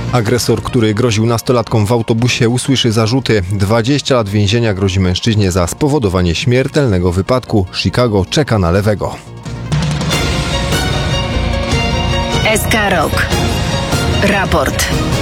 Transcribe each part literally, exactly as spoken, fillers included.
Agresor, który groził nastolatkom w autobusie, usłyszy zarzuty. dwadzieścia lat więzienia grozi mężczyźnie za spowodowanie śmiertelnego wypadku. Chicago czeka na lewego. S K Rock. Raport.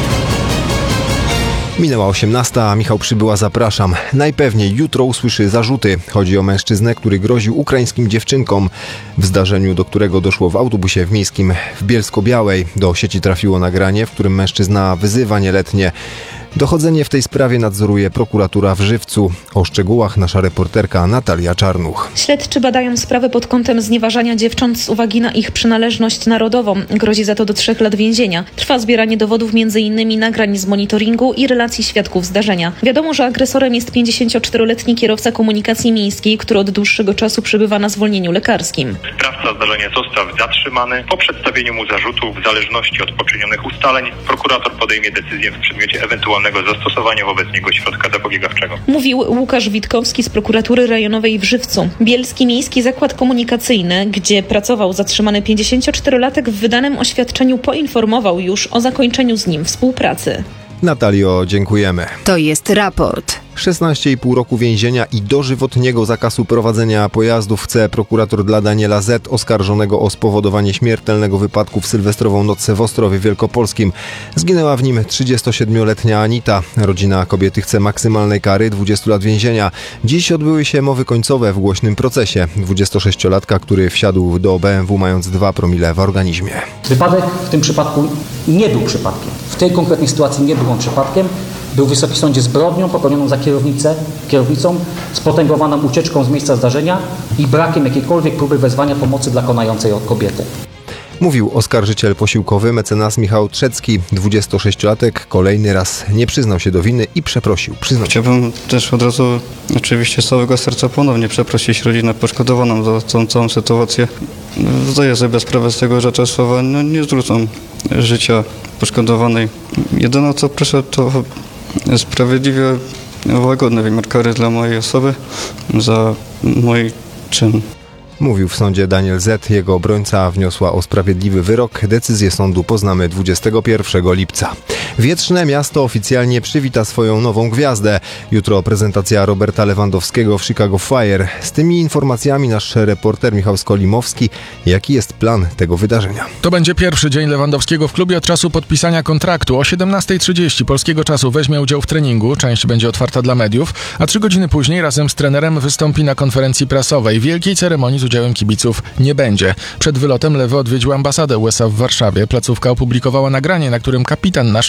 Minęła osiemnasta, a Michał Przybyła, zapraszam. Najpewniej jutro usłyszy zarzuty. Chodzi o mężczyznę, który groził ukraińskim dziewczynkom. W zdarzeniu, do którego doszło w autobusie w miejskim w Bielsko-Białej, do sieci trafiło nagranie, w którym mężczyzna wyzywa nieletnie. Dochodzenie w tej sprawie nadzoruje prokuratura w Żywcu. O szczegółach nasza reporterka Natalia Czarnuch. Śledczy badają sprawę pod kątem znieważania dziewcząt z uwagi na ich przynależność narodową. Grozi za to do trzech lat więzienia. Trwa zbieranie dowodów między innymi nagrań z monitoringu i relacji świadków zdarzenia. Wiadomo, że agresorem jest pięćdziesięcioczteroletni kierowca komunikacji miejskiej, który od dłuższego czasu przebywa na zwolnieniu lekarskim. Sprawca zdarzenia został zatrzymany. Po przedstawieniu mu zarzutów, w zależności od poczynionych ustaleń, prokurator podejmie decyzję w przedmiocie ewentualnego zastosowania wobec niego środka zapobiegawczego. Mówił Łukasz Witkowski z prokuratury rejonowej w Żywcu. Bielski Miejski Zakład Komunikacyjny, gdzie pracował zatrzymany pięćdziesięcioczterolatek, w wydanym oświadczeniu poinformował już o zakończeniu z nim współpracy. Natalio, dziękujemy. To jest raport. szesnaście i pół roku więzienia i dożywotniego zakazu prowadzenia pojazdów chce prokurator dla Daniela Z., oskarżonego o spowodowanie śmiertelnego wypadku w sylwestrową noc w Ostrowie Wielkopolskim. Zginęła w nim trzydziestosiedmioletnia Anita. Rodzina kobiety chce maksymalnej kary dwudziestu lat więzienia. Dziś odbyły się mowy końcowe w głośnym procesie dwudziestosześciolatka, który wsiadł do B M W mając dwa promile w organizmie. Wypadek w tym przypadku nie był przypadkiem. W tej konkretnej sytuacji nie był on przypadkiem. Był w Wysokim Sądzie zbrodnią popełnioną za kierownicę, kierownicą, spotęgowaną ucieczką z miejsca zdarzenia i brakiem jakiejkolwiek próby wezwania pomocy dla konającej kobiety. Mówił oskarżyciel posiłkowy mecenas Michał Trzecki. dwudziestosześciolatek kolejny raz nie przyznał się do winy i przeprosił. Przyznał. Chciałbym też od razu oczywiście z całego serca ponownie przeprosić rodzinę poszkodowaną za tą całą sytuację. Zdaję sobie sprawę z tego, że te słowa no, nie zwrócą życia poszkodowanej. Jedyne co proszę to sprawiedliwie łagodny wymiar kary dla mojej osoby za mój czyn. Mówił w sądzie Daniel Z. Jego obrońca wniosła o sprawiedliwy wyrok. Decyzję sądu poznamy dwudziestego pierwszego lipca. Wietrzne Miasto oficjalnie przywita swoją nową gwiazdę. Jutro prezentacja Roberta Lewandowskiego w Chicago Fire. Z tymi informacjami nasz reporter Michał Skolimowski. Jaki jest plan tego wydarzenia? To będzie pierwszy dzień Lewandowskiego w klubie od czasu podpisania kontraktu. O siedemnasta trzydzieści polskiego czasu weźmie udział w treningu. Część będzie otwarta dla mediów, a trzy godziny później razem z trenerem wystąpi na konferencji prasowej. Wielkiej ceremonii z udziałem kibiców nie będzie. Przed wylotem Lewy odwiedził ambasadę U S A w Warszawie. Placówka opublikowała nagranie, na którym kapitan nasz